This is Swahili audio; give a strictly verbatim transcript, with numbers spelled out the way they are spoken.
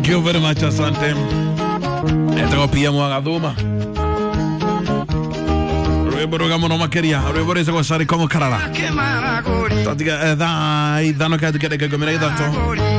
Thank you very much, asante. Etako pia mwagaduma. Rwebo rugamo no makeria. Rwebo reza kwa sari como karara. Tatiga, eh, dai, dano kaya tukede kagomina idato.